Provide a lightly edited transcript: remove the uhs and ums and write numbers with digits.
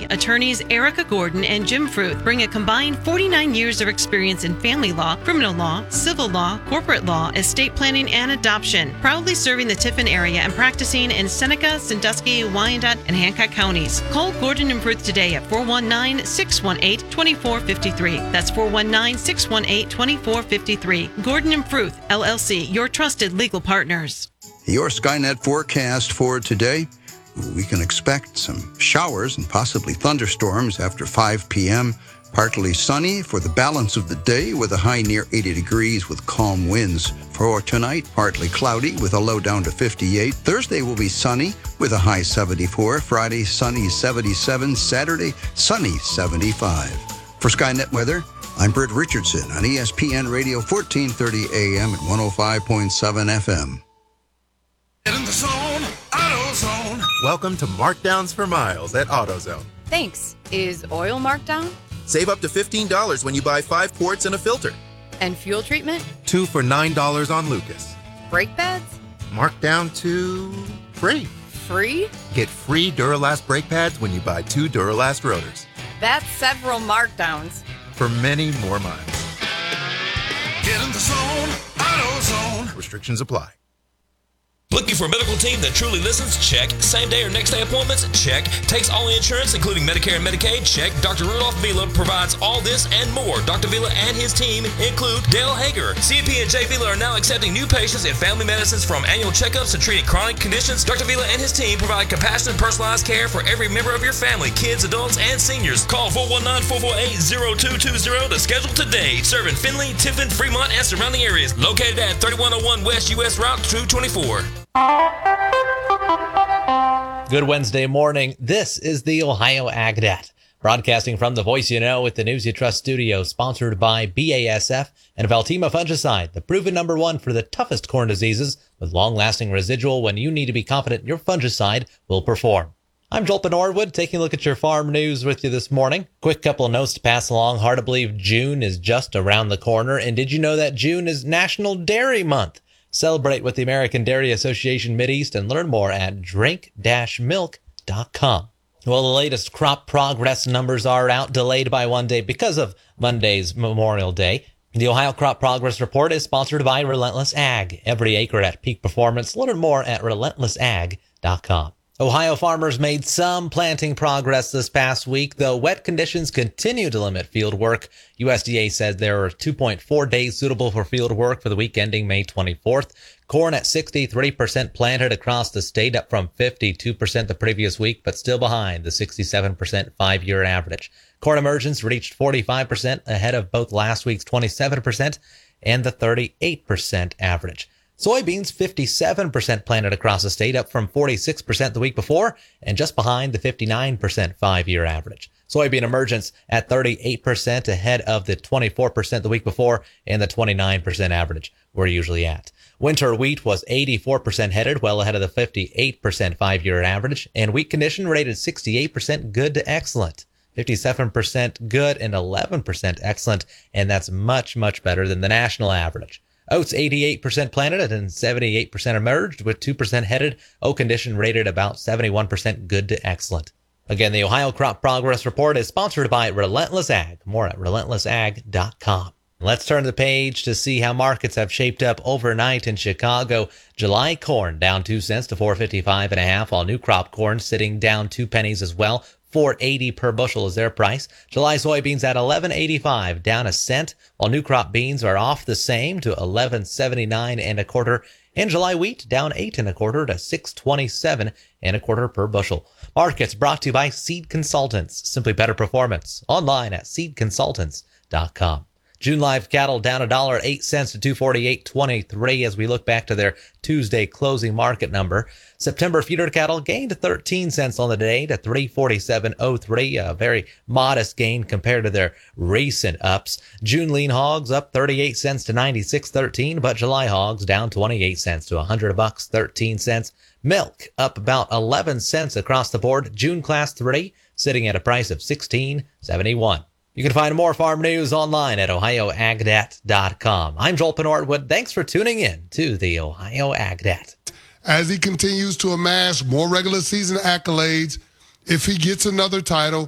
Attorneys Erica Gordon and Jim Fruth bring a combined 49 years of experience in family law, criminal law, civil law, corporate law, estate planning, and adoption. Proudly serving the Tiffin area and practicing in Seneca, Sandusky, Wyandotte, and Hancock counties. Call Gordon and Fruth today at 419-618-2453. That's 419-618-2453. Gordon and Fruth, LLC, your trusted legal partners. Your Skynet forecast for today. We can expect some showers and possibly thunderstorms after 5 p.m. Partly sunny for the balance of the day with a high near 80 degrees with calm winds. For tonight, partly cloudy with a low down to 58. Thursday will be sunny with a high 74. Friday, sunny 77. Saturday, sunny 75. For Skynet Weather, I'm Bert Richardson on ESPN Radio 1430 AM and 105.7 FM. Get in the zone, AutoZone. Welcome to Markdowns for Miles at AutoZone. Thanks. Is oil marked down? Save up to $15 when you buy 5 quarts and a filter. And fuel treatment? 2 for $9 on Lucas. Brake pads? Marked down to free. Free? Get free Duralast brake pads when you buy 2 Duralast rotors. That's several markdowns. For many more miles. Get in the zone, AutoZone. Restrictions apply. Looking for a medical team that truly listens? Check. Same day or next day appointments? Check. Takes all insurance, including Medicare and Medicaid? Check. Dr. Rudolph Vila provides all this and more. Dr. Vila and his team include Dale Hager. CP and J. Vila are now accepting new patients in family medicines, from annual checkups to treating chronic conditions. Dr. Vila and his team provide compassionate, personalized care for every member of your family, kids, adults, and seniors. Call 419-448-0220 to schedule today. Serving Findlay, Tiffin, Fremont, and surrounding areas. Located at 3101 West US Route 224. Good Wednesday morning. This is the Ohio AgNet, broadcasting from the Voice You Know with the News You Trust studio, sponsored by BASF and Valtima Fungicide, the proven #1 for the toughest corn diseases with long-lasting residual when you need to be confident your fungicide will perform. I'm Joel Norwood, taking a look at your farm news with you this morning. Quick couple of notes to pass along. Hard to believe June is just around the corner. And did you know that June is National Dairy Month? Celebrate with the American Dairy Association Mideast and learn more at drink-milk.com. Well, the latest crop progress numbers are out, delayed by 1 day because of Monday's Memorial Day. The Ohio Crop Progress Report is sponsored by Relentless Ag. Every acre at peak performance. Learn more at relentlessag.com. Ohio farmers made some planting progress this past week, though wet conditions continue to limit field work. USDA said there are 2.4 days suitable for field work for the week ending May 24th. Corn at 63% planted across the state, up from 52% the previous week, but still behind the 67% 5-year average. Corn emergence reached 45%, ahead of both last week's 27% and the 38% average. Soybeans, 57% planted across the state, up from 46% the week before, and just behind the 59% 5-year average. Soybean emergence at 38%, ahead of the 24% the week before and the 29% average we're usually at. Winter wheat was 84% headed, well ahead of the 58% 5-year average, and wheat condition rated 68% good to excellent, 57% good, and 11% excellent, and that's much, much better than the national average. Oats, 88% planted and 78% emerged, with 2% headed. Oat condition rated about 71% good to excellent. Again, the Ohio Crop Progress Report is sponsored by Relentless Ag. More at relentlessag.com. Let's turn the page to see how markets have shaped up overnight in Chicago. July corn down 2 cents to $4.55.5, while new crop corn sitting down 2 pennies as well. $4.80 per bushel is their price. July soybeans at $11.85, down a cent, while new crop beans are off the same to $11.79 and July wheat down 8 1/4 to $6.27 1/4 per bushel. Markets brought to you by Seed Consultants, simply better performance. Online at seedconsultants.com. June live cattle down $1.08 to $248.23 as we look back to their Tuesday closing market number. September feeder cattle gained 13 cents on the day to $347.03, a very modest gain compared to their recent ups. June lean hogs up 38 cents to 96.13, but July hogs down 28 cents to $100.13. Milk up about 11 cents across the board. June class 3 sitting at a price of $16.71. You can find more farm news online at ohioagnet.com. I'm Joel Norwood. Thanks for tuning in to the Ohio AgNet. As he continues to amass more regular season accolades, if he gets another title,